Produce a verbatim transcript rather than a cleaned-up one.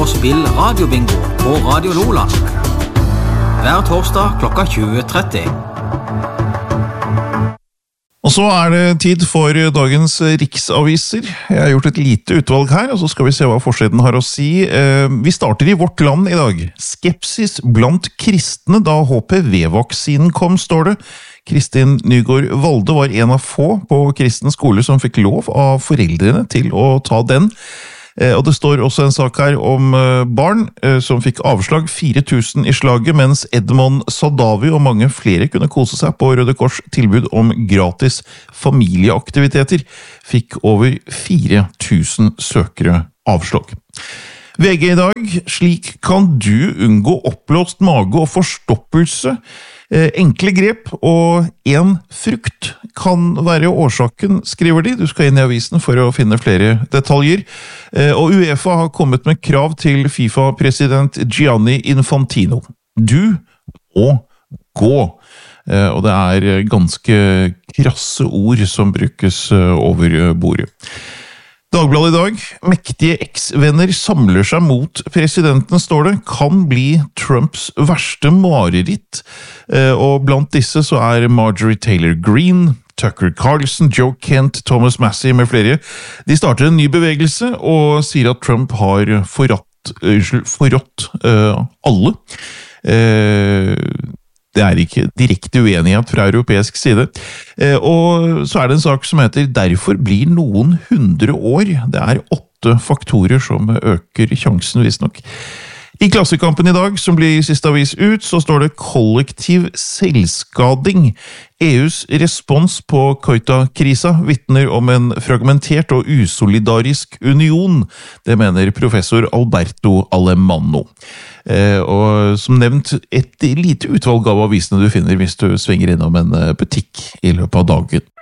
spill radiobingo på Radio Loland. Hver torsdag klokka tjue tretti. Og så er det tid for dagens riksaviser. Jeg har gjort et lite utvalg her, og så skal vi se hva forsiden har å si. Vi starter i Vårt Land i dag. Skepsis blant kristne da H P V-vaksinen kom, står det. Kristin Nygaard Valde var en av få på kristen skole som fikk lov av foreldrene til å ta den. Og det står også en sak her om barn som fikk avslag fire tusen i slaget, mens Edmond Sadavi og mange flere kunne kose seg på Røde Kors tilbud om gratis familieaktiviteter, fikk over fire tusen søkere avslag. V G i dag, slik kan du unngå oppblåst mage og forstoppelse. Enkle grep og en frukt kan være årsaken, skriver de. Du skal inn i avisen for å finne flere detaljer. Og UEFA har kommet med krav til FIFA-president Gianni Infantino. Du må gå. Og det er ganske krasse ord som brukes over bordet. Dagbladet i dag, mektige eks-venner samler seg mot presidenten, står det, kan bli Trumps verste mareritt. Og blant disse så er Marjorie Taylor Greene, Tucker Carlson, Joe Kent, Thomas Massie med flere. De starter en ny bevegelse og sier at Trump har forrådt, forrådt uh, alle. Uh, Det er ikke direkte uenighet fra europeisk side. Og så er det en sak som heter «Derfor blir noen hundre år». Det er åtte faktorer som øker sjansen, visstnok. I Klassekampen i dag, som blir siste avis ut, så står det «Kollektiv selvskading». E U's respons på Ceuta-krisa vitner om en fragmentert og usolidarisk union. Det mener professor Alberto Alemanno. Eh, og som nevnt, et lite utvalg av avisene du finner hvis du svinger innom en butikk i løpet av dagen.